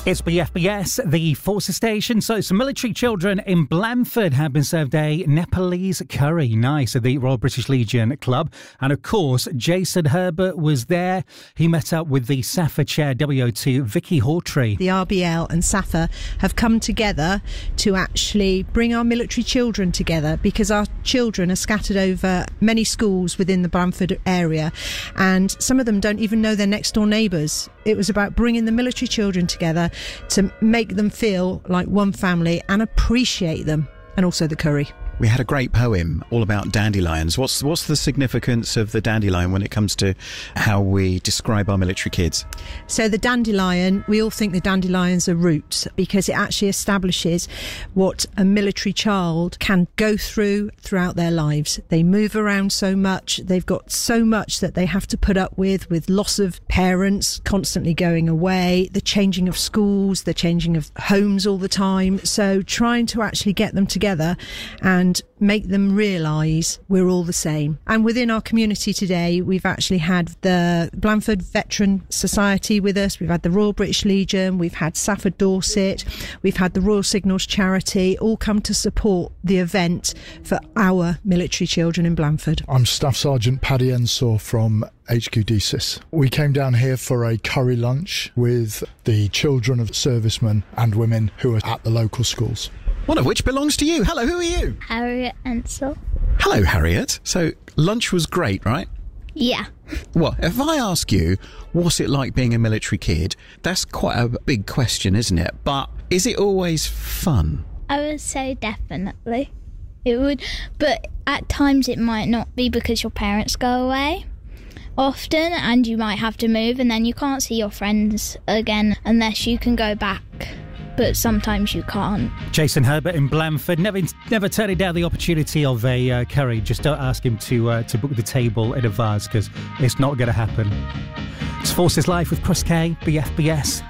It's BFBS, the Forces station. So some military children in Blandford have been served a Nepalese curry. Nice, at the Royal British Legion Club. And of course, Jason Herbert was there. He met up with the SAFA chair, WO2, Vicky Hawtrey. The RBL and SAFA have come together to actually bring our military children together, because our children are scattered over many schools within the Blandford area, and some of them don't even know their next door neighbours. It was about bringing the military children together to make them feel like one family and appreciate them, and also the curry. We had a great poem all about dandelions. What's the significance of the dandelion when it comes to how we describe our military kids? So the dandelion, we all think the dandelions are roots, because it actually establishes what a military child can go throughout their lives. They move around so much, they've got so much that they have to put up with loss of parents constantly going away, the changing of schools, the changing of homes all the time. So trying to actually get them together and make them realise we're all the same. And within our community today, we've actually had the Blandford Veteran Society with us, we've had the Royal British Legion, we've had SAFA Dorset, we've had the Royal Signals Charity, all come to support the event for our military children in Blandford. I'm Staff Sergeant Paddy Ensor from HQ DSIS. We came down here for a curry lunch with the children of servicemen and women who are at the local schools. One of which belongs to you. Hello, who are you? Harriet Ensor. Hello, Harriet. So, lunch was great, right? Yeah. Well, if I ask you, what's it like being a military kid? That's quite a big question, isn't it? But is it always fun? I would say definitely. It would, but at times it might not be, because your parents go away often and you might have to move, and then you can't see your friends again unless you can go back. But sometimes you can't. Jason Herbert in Blandford, never turning down the opportunity of a curry. Just don't ask him to book the table in advance, because it's not going to happen. It's Forces Live with Chris K, BFBS.